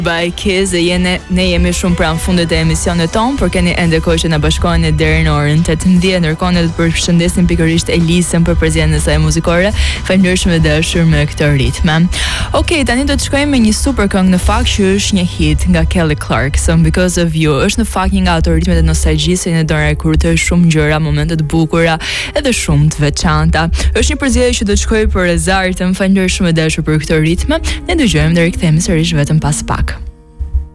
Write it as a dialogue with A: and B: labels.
A: By Kiss ne jemi shumë pranë fundit të emisionit tonë, por keni ende kohë që na bashkoheni deri në orën 18:00, ndërkohë ne do të përshëndesim pikërisht Elisën për prezentën e saj muzikore. Falënderojmë dashur me këtë ritme. Okej, tani do të shkojmë me një super këngë, në fakt që është një hit nga Kelly Clarkson, Because of You. Është në fakt një nga ato ritmet e nostalgjisë që do të rekurtoj shumë gjëra, momente të bukura edhe shumë të veçanta. Është një përzgjedhje që do të shkojë për rezartën. Falënderoj shumë dashur për këtë ritme. Ne dëgjojmë dhe rikthehemi sërish vetëm pas pak.